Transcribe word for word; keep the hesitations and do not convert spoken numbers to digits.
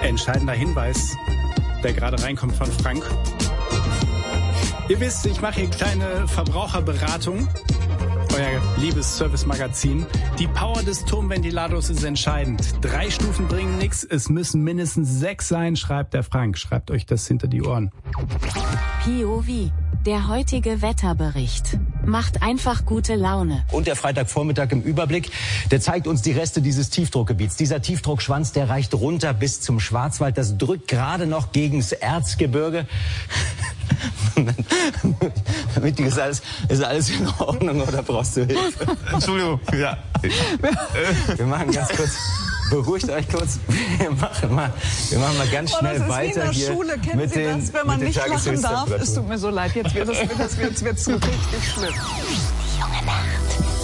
Entscheidender Hinweis, der gerade reinkommt von Frank. Ihr wisst, ich mache hier kleine Verbraucherberatung. Euer liebes Service-Magazin. Die Power des Turmventilators ist entscheidend. Drei Stufen bringen nichts. Es müssen mindestens sechs sein, schreibt der Frank. Schreibt euch das hinter die Ohren. P O V. Der heutige Wetterbericht macht einfach gute Laune. Und der Freitagvormittag im Überblick, der zeigt uns die Reste dieses Tiefdruckgebiets. Dieser Tiefdruckschwanz, der reicht runter bis zum Schwarzwald. Das drückt gerade noch gegens Erzgebirge. Damit ist alles, ist alles in Ordnung oder brauchst du Hilfe? Entschuldigung, ja. Wir machen ganz kurz, beruhigt euch kurz. Wir machen mal, wir machen mal ganz schnell oh, weiter hier. Schule. Kennen mit Sie den, das, wenn man nicht lachen darf? Es tut mir so leid, jetzt wird es jetzt wird's, jetzt wird's richtig schlimm.